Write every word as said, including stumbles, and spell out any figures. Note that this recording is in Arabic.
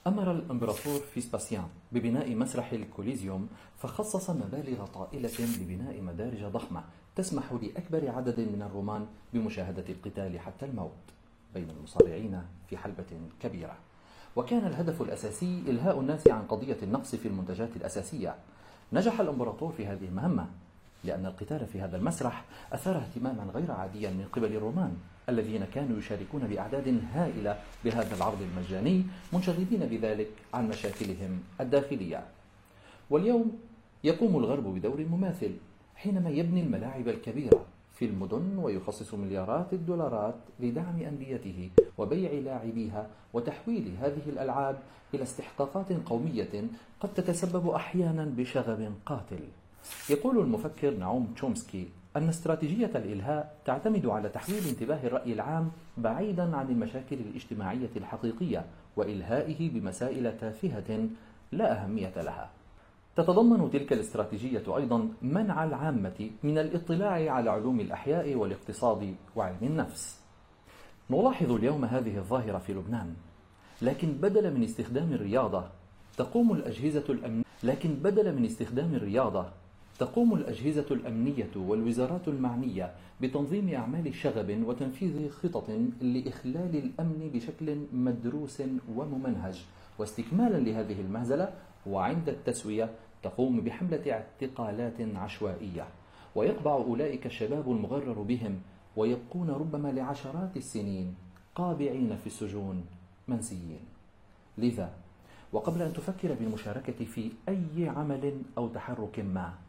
أمر الإمبراطور فيسباسيان ببناء مسرح الكوليزيوم، فخصص مبالغ طائلة لبناء مدارج ضخمة تسمح لأكبر عدد من الرومان بمشاهدة القتال حتى الموت بين المصارعين في حلبة كبيرة. وكان الهدف الأساسي إلهاء الناس عن قضية النقص في المنتجات الأساسية. نجح الإمبراطور في هذه المهمة لأن القتال في هذا المسرح أثار اهتماما غير عاديا من قبل الرومان الذين كانوا يشاركون بأعداد هائلة بهذا العرض المجاني، منشغلين بذلك عن مشاكلهم الداخلية. واليوم يقوم الغرب بدور مماثل حينما يبني الملاعب الكبيرة في المدن ويخصص مليارات الدولارات لدعم أنديته وبيع لاعبيها وتحويل هذه الألعاب إلى استحقاقات قومية قد تتسبب أحيانا بشغب قاتل. يقول المفكر نعوم تشومسكي أن استراتيجية الإلهاء تعتمد على تحويل انتباه الرأي العام بعيدا عن المشاكل الاجتماعية الحقيقية وإلهائه بمسائل تافهة لا أهمية لها. تتضمن تلك الاستراتيجية أيضا منع العامة من الاطلاع على علوم الأحياء والاقتصاد وعلم النفس. نلاحظ اليوم هذه الظاهرة في لبنان، لكن بدل من استخدام الرياضة تقوم الأجهزة الأمنية لكن بدل من استخدام الرياضة تقوم الأجهزة الأمنية والوزارات المعنية بتنظيم أعمال شغب وتنفيذ خطط لإخلال الأمن بشكل مدروس وممنهج. واستكمالا لهذه المهزلة، وعند التسوية تقوم بحملة اعتقالات عشوائية، ويقبع أولئك الشباب المغرر بهم ويبقون ربما لعشرات السنين قابعين في السجون منسيين. لذا وقبل أن تفكر بالمشاركة في أي عمل أو تحرك ما،